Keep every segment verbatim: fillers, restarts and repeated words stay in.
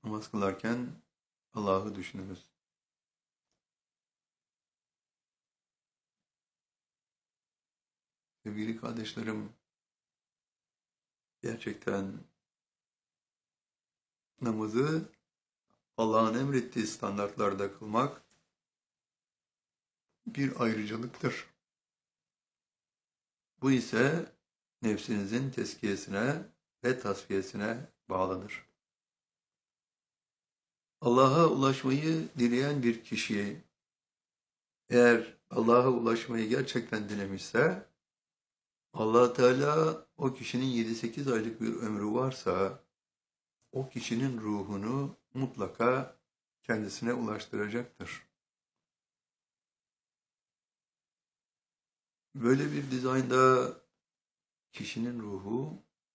Namaz kılarken Allah'ı düşünürüz. Sevgili kardeşlerim, gerçekten namazı Allah'ın emrettiği standartlarda kılmak bir ayrıcalıktır. Bu ise nefsinizin tezkiyesine ve tasfiyesine bağlıdır. Allah'a ulaşmayı dileyen bir kişi, eğer Allah'a ulaşmayı gerçekten dilemişse, Allah Teala o kişinin yedi sekiz aylık bir ömrü varsa, o kişinin ruhunu mutlaka kendisine ulaştıracaktır. Böyle bir dizaynda kişinin ruhu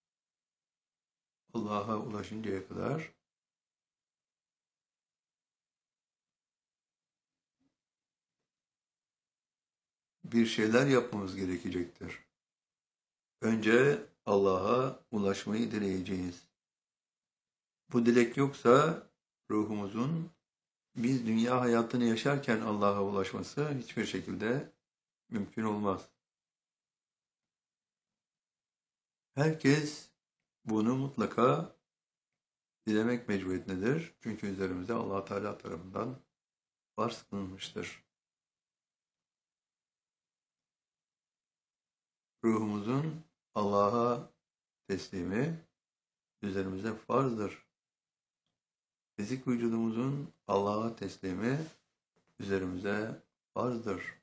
Allah'a ulaşıncaya kadar bir şeyler yapmamız gerekecektir. Önce Allah'a ulaşmayı dileyeceğiz. Bu dilek yoksa ruhumuzun biz dünya hayatını yaşarken Allah'a ulaşması hiçbir şekilde mümkün olmaz. Herkes bunu mutlaka dilemek mecburiyetindedir. Çünkü üzerimizde Allah Teala tarafından farz kılınmıştır. Ruhumuzun Allah'a teslimi üzerimize farzdır. Fizik vücudumuzun Allah'a teslimi üzerimize farzdır.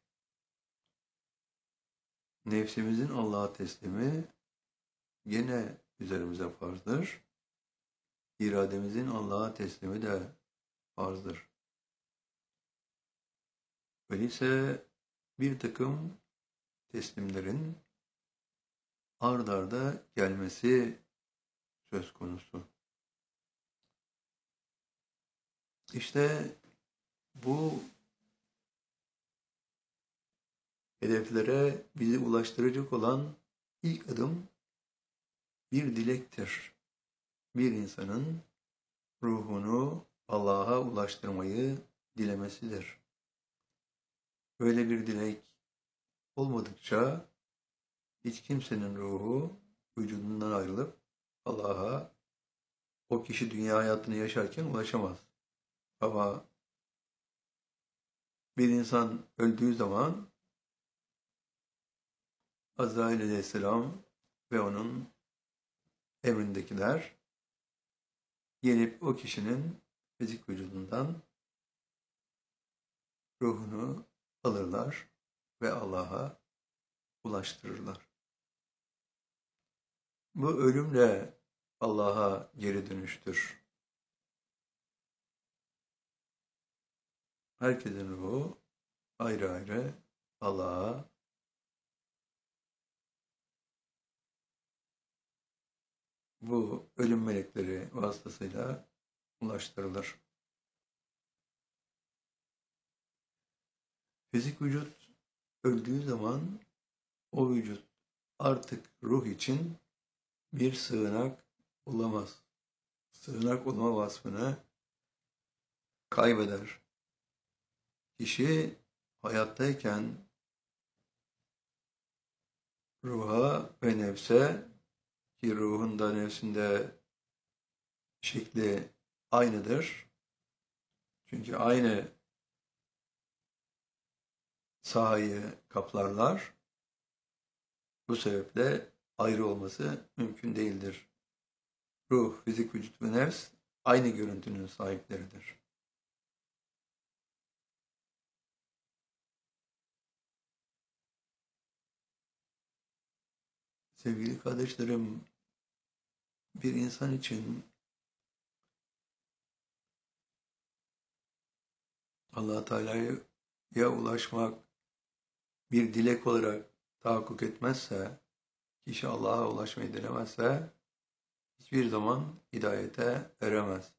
Nefsimizin Allah'a teslimi yine üzerimize farzdır. İrademizin Allah'a teslimi de farzdır. Öyleyse bir takım teslimlerin ard arda gelmesi söz konusu. İşte bu hedeflere bizi ulaştıracak olan ilk adım bir dilektir. Bir insanın ruhunu Allah'a ulaştırmayı dilemesidir. Böyle bir dilek olmadıkça hiç kimsenin ruhu vücudundan ayrılıp Allah'a o kişi dünya hayatını yaşarken ulaşamaz. Ama bir insan öldüğü zaman Azrail aleyhisselam ve onun emrindekiler gelip o kişinin fizik vücudundan ruhunu alırlar ve Allah'a ulaştırırlar. Bu ölümle Allah'a geri dönüştür. Herkesin ruhu ayrı ayrı Allah'a bu ölüm melekleri vasıtasıyla ulaştırılır. Fizik vücut öldüğü zaman o vücut artık ruh için bir sığınak olamaz. Sığınak olma vasfını kaybeder. Kişi hayattayken ruha ve nefse, ki ruhunda nefsinde şekli aynıdır. Çünkü aynı sahayı kaplarlar. Bu sebeple ayrı olması mümkün değildir. Ruh, fizik, vücut ve nefs aynı görüntünün sahipleridir. Sevgili kardeşlerim, bir insan için Allah Teala'ya ulaşmak bir dilek olarak tahakkuk etmezse, kişi Allah'a ulaşmayı dilemezse hiçbir zaman hidayete eremez.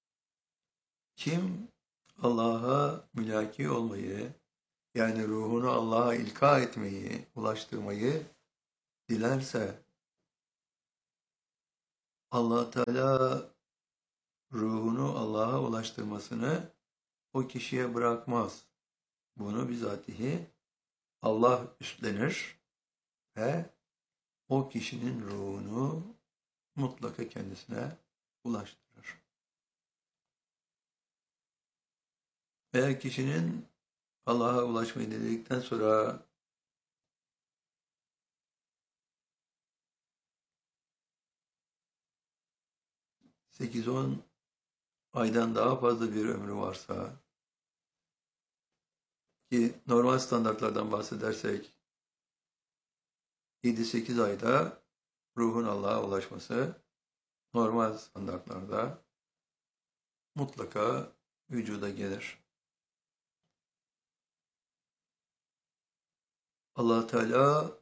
Kim Allah'a mülaki olmayı, yani ruhunu Allah'a ilka etmeyi, ulaştırmayı dilerse, Allah Teala ruhunu Allah'a ulaştırmasını o kişiye bırakmaz. Bunu bizatihi Allah üstlenir ve o kişinin ruhunu mutlaka kendisine ulaştırır. Eğer kişinin Allah'a ulaşmayı dedikten sonra sekiz on aydan daha fazla bir ömrü varsa, ki normal standartlardan bahsedersek yedi sekiz ayda ruhun Allah'a ulaşması normal standartlarda mutlaka vücuda gelir. Allah Teala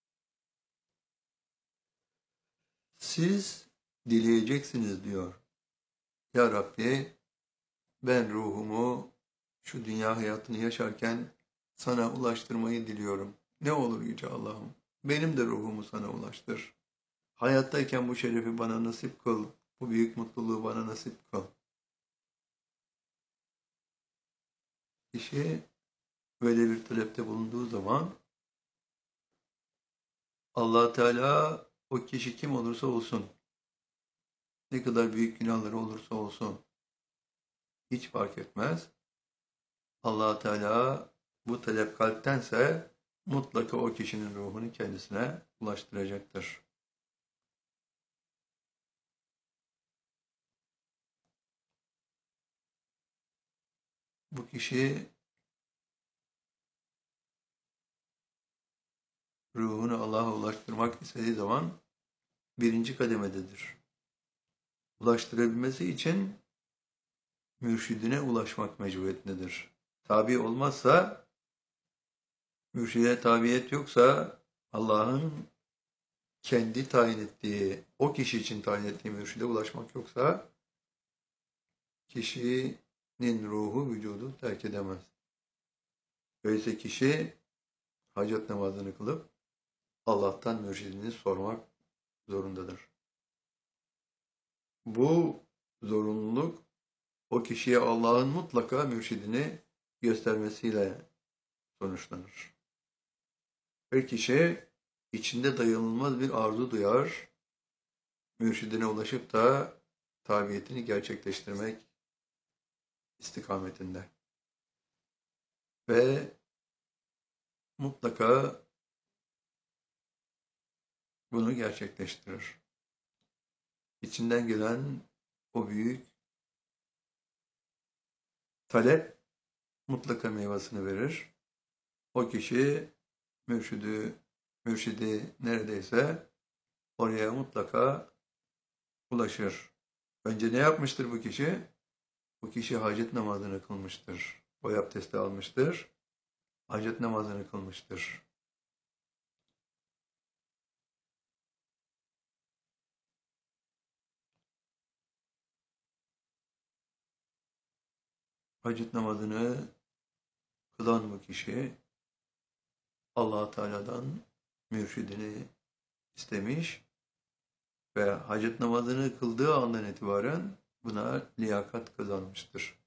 siz dileyeceksiniz diyor. Ya Rabbi, ben ruhumu şu dünya hayatını yaşarken sana ulaştırmayı diliyorum. Ne olur Yüce Allah'ım, benim de ruhumu sana ulaştır. Hayattayken bu şerefi bana nasip kıl, bu büyük mutluluğu bana nasip kıl. Kişi böyle bir talepte bulunduğu zaman Allah Teala o kişi kim olursa olsun, ne kadar büyük günahları olursa olsun, hiç fark etmez. Allah Teala bu talep kalptense mutlaka o kişinin ruhunu kendisine ulaştıracaktır. Bu kişi ruhunu Allah'a ulaştırmak istediği zaman birinci kademededir. Ulaştırabilmesi için mürşidine ulaşmak mecburiyetindedir. Tabi olmazsa, mürşide tabiyet yoksa, Allah'ın kendi tayin ettiği, o kişi için tayin ettiği mürşide ulaşmak yoksa, kişinin ruhu vücudu terk edemez. Öyleyse kişi hacet namazını kılıp Allah'tan mürşidini sormak zorundadır. Bu zorunluluk o kişiye Allah'ın mutlaka mürşidini göstermesiyle sonuçlanır. Her kişi içinde dayanılmaz bir arzu duyar, mürşidine ulaşıp da tabiyetini gerçekleştirmek istikametinde. Ve mutlaka bunu gerçekleştirir. İçinden gelen o büyük talep mutlaka meyvasını verir. O kişi mürşidi, mürşidi neredeyse oraya mutlaka ulaşır. Önce ne yapmıştır bu kişi? Bu kişi hacet namazını kılmıştır. Boy abdesti almıştır. Hacet namazını kılmıştır. Hacet namazını kılan bu kişi Allah Teala'dan mürşidini istemiş ve hacet namazını kıldığı andan itibaren buna liyakat kazanmıştır.